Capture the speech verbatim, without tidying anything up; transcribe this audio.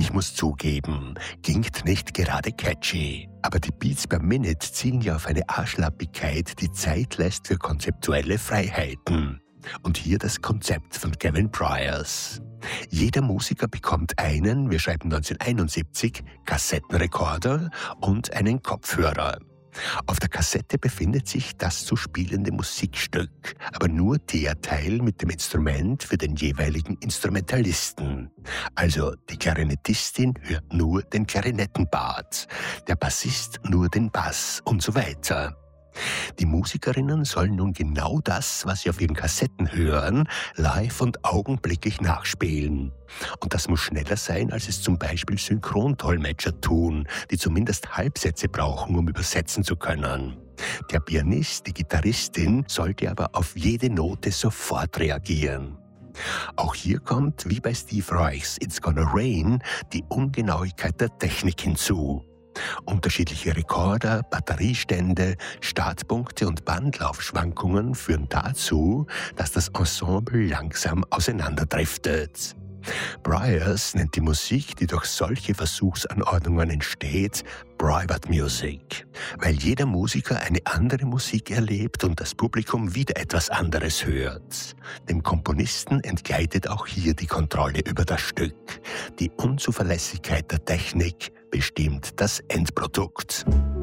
Ich muss zugeben, klingt nicht gerade catchy. Aber die Beats per Minute zielen ja auf eine Arschlappigkeit, die Zeit lässt für konzeptuelle Freiheiten. Und hier das Konzept von Gavin Bryars. Jeder Musiker bekommt einen, wir schreiben neunzehnhunderteinundsiebzig, Kassettenrekorder und einen Kopfhörer. Auf der Kassette befindet sich das zu spielende Musikstück, aber nur der Teil mit dem Instrument für den jeweiligen Instrumentalisten. Also die Klarinettistin hört nur den Klarinettenpart, der Bassist nur den Bass und so weiter. Die Musikerinnen sollen nun genau das, was sie auf ihren Kassetten hören, live und augenblicklich nachspielen. Und das muss schneller sein, als es zum Beispiel Synchrondolmetscher tun, die zumindest Halbsätze brauchen, um übersetzen zu können. Der Pianist, die Gitarristin, sollte aber auf jede Note sofort reagieren. Auch hier kommt, wie bei Steve Reichs It's Gonna Rain, die Ungenauigkeit der Technik hinzu. Unterschiedliche Rekorder, Batteriestände, Startpunkte und Bandlaufschwankungen führen dazu, dass das Ensemble langsam auseinanderdriftet. Bryars nennt die Musik, die durch solche Versuchsanordnungen entsteht, Private Music, weil jeder Musiker eine andere Musik erlebt und das Publikum wieder etwas anderes hört. Dem Komponisten entgleitet auch hier die Kontrolle über das Stück. Die Unzuverlässigkeit der Technik bestimmt das Endprodukt.